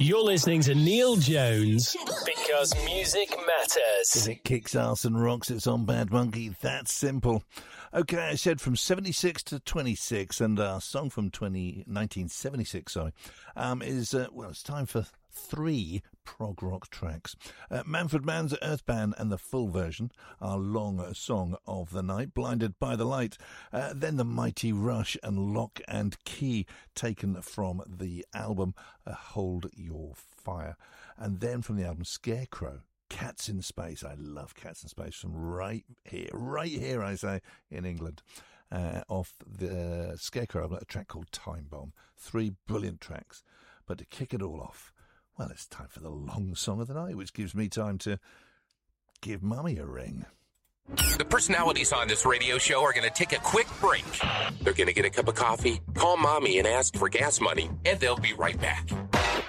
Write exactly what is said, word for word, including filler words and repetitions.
You're listening to Neil Jones because music matters. If it kicks ass and rocks, it's on Bad Monkey. That's simple. Okay, I said from seventy-six to twenty-six, and our song from twenty, nineteen seventy-six, sorry, um, is, uh, well, it's time for three prog rock tracks. Uh, Manfred Mann's Earth Band and the full version, our long song of the night, Blinded by the Light. Uh, then the Mighty Rush and Lock and Key, taken from the album uh, Hold Your Fire. And then from the album Scarecrow, Cats in Space. I love Cats in Space from right here, right here, I say, in England. Uh, off the Scarecrow album, a track called Time Bomb. Three brilliant tracks. But to kick it all off, well, it's time for the long song of the night, which gives me time to give Mummy a ring. The personalities on this radio show are going to take a quick break. They're going to get a cup of coffee, call Mommy and ask for gas money, and they'll be right back.